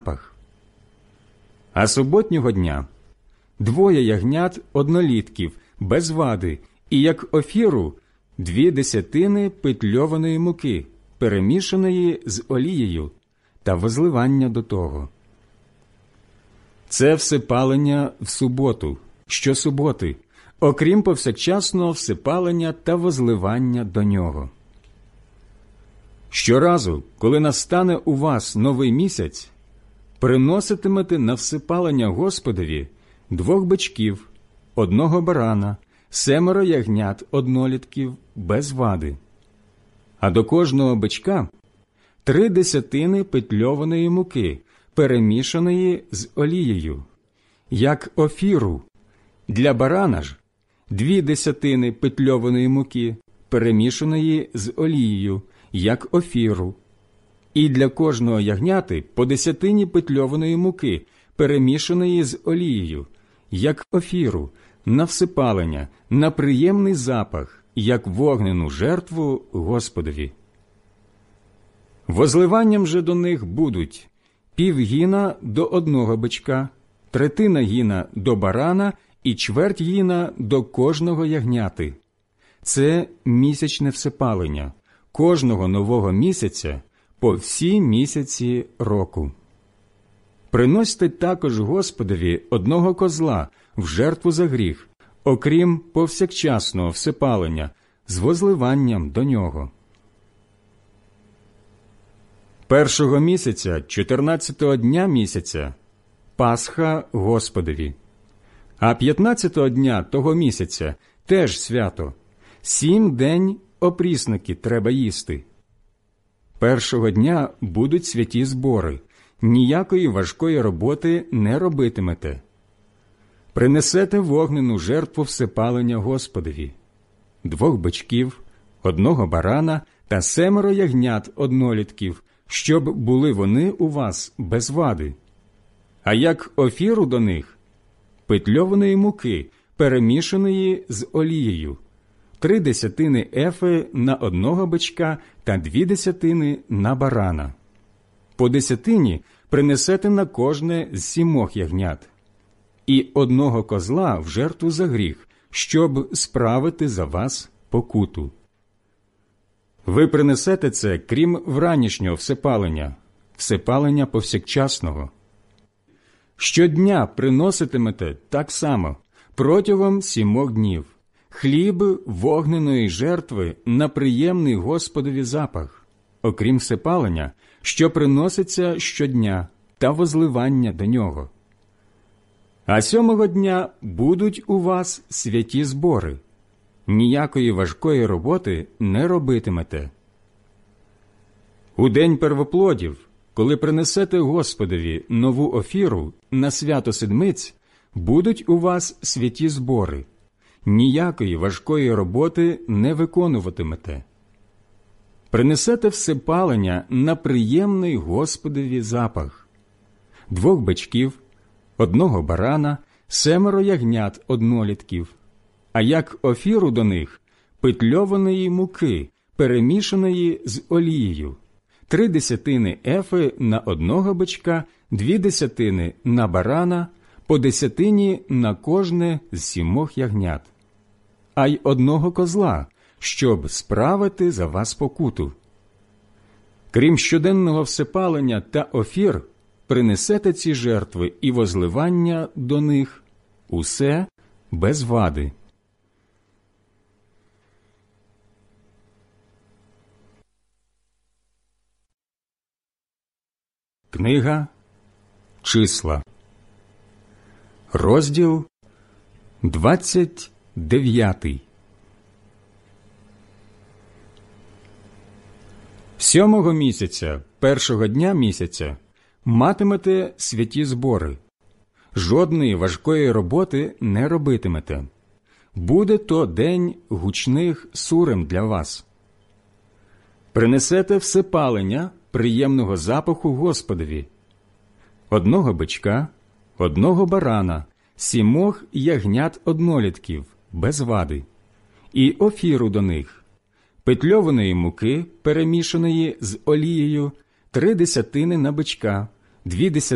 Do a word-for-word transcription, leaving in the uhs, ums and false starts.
запах. А суботнього дня двоє ягнят однолітків, без вади, і як офіру дві десятини питльованої муки, перемішаної з олією, та возливання до того. Це всепалення в суботу, щосуботи, окрім повсякчасного всепалення та возливання до нього. Щоразу, коли настане у вас новий місяць, приноситимете на всепалення Господові двох бичків, одного барана, семеро ягнят однолітків без вади. А до кожного бичка три десятини питльованої муки, перемішаної з олією, як офіру. Для барана ж дві десятини питльованої муки, перемішаної з олією, як офіру. І для кожного ягняти по десятині питльованої муки, перемішаної з олією, як офіру, на всепалення, на приємний запах, як вогнену жертву Господові. Возливанням же до них будуть пів гіна до одного бичка, третина гіна до барана і чверть гіна до кожного ягняти. Це місячне всепалення, кожного нового місяця по всі місяці року. Приносьте також Господові одного козла в жертву за гріх, окрім повсякчасного всепалення, з возливанням до нього. Першого місяця, чотирнадцятого дня місяця, Пасха Господові. А п'ятнадцятого дня того місяця теж свято. Сім день опрісники треба їсти. Першого дня будуть святі збори, ніякої важкої роботи не робитимете. Принесете вогнену жертву всепалення Господові, двох бичків, одного барана та семеро ягнят однолітків, щоб були вони у вас без вади. А як офіру до них – питльованої муки, перемішаної з олією, три десятини ефи на одного бичка та дві десятини на барана. По десятині принесете на кожне з сімох ягнят. І одного козла в жертву за гріх, щоб справити за вас покуту. Ви принесете це, крім вранішнього всепалення, всепалення повсякчасного. Щодня приноситимете так само, протягом сімох днів, хліб вогненої жертви на приємний Господові запах, окрім всепалення, що приноситься щодня, та возливання до нього. А сьомого дня будуть у вас святі збори. Ніякої важкої роботи не робитимете. У день первоплодів, коли принесете Господові нову офіру на свято седмиць, будуть у вас святі збори. Ніякої важкої роботи не виконуватимете. Принесете всепалення на приємний Господові запах. Двох бичків, одного барана, семеро ягнят однолітків, а як офіру до них – питльованої муки, перемішаної з олією, три десятини ефи на одного бичка, дві десятини на барана, по десятині на кожне з сімох ягнят, а й одного козла, щоб справити за вас покуту. Крім щоденного всепалення та офір, принесете ці жертви і возливання до них, усе без вади. Книга Числа, розділ двадцять дев'ятий. Сьомого місяця, першого дня місяця, матимете святі збори. Жодної важкої роботи не робитимете. Буде то день гучних сурем для вас. Принесете всепалення приємного запаху Господові. Одного бичка, одного барана, сімох ягнят однолітків, без вади, і офіру до них, питльованої муки, перемішаної з олією, три десятини на бичка, дві десятини